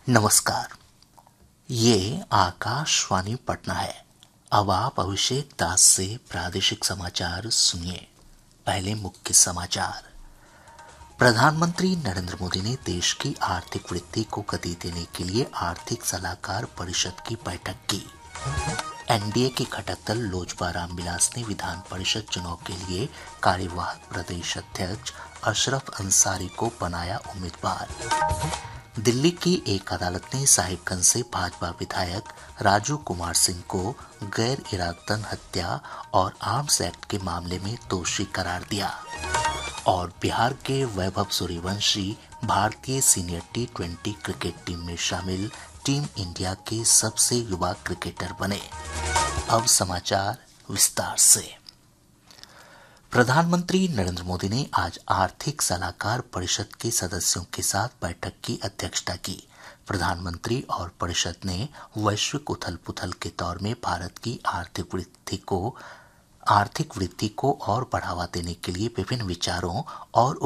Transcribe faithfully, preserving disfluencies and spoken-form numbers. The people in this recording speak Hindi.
नमस्कार, ये आकाशवाणी पटना है। अब आप अभिषेक दास से प्रादेशिक समाचार सुनिए। पहले मुख्य समाचार। प्रधानमंत्री नरेंद्र मोदी ने देश की आर्थिक वृद्धि को गति देने के लिए आर्थिक सलाहकार परिषद की बैठक की। एनडीए के घटक दल लोजपा रामविलास ने विधान परिषद चुनाव के लिए कार्यवाहक प्रदेश अध्यक्ष अशरफ अंसारी को बनाया उम्मीदवार। दिल्ली की एक अदालत ने साहिबगंज से भाजपा विधायक राजू कुमार सिंह को गैर इरादतन हत्या और आर्म्स एक्ट के मामले में दोषी करार दिया। और बिहार के वैभव सूर्यवंशी भारतीय senior T twenty cricket team में शामिल टीम इंडिया के सबसे युवा क्रिकेटर बने। अब समाचार विस्तार से। प्रधानमंत्री नरेंद्र मोदी ने आज आर्थिक सलाहकार परिषद के सदस्यों के साथ बैठक की अध्यक्षता की। प्रधानमंत्री और परिषद ने वैश्विक उथल-पुथल के दौर में भारत की आर्थिक वृद्धि को आर्थिक वृद्धि को और बढ़ावा देने के लिए विभिन्न विचारों और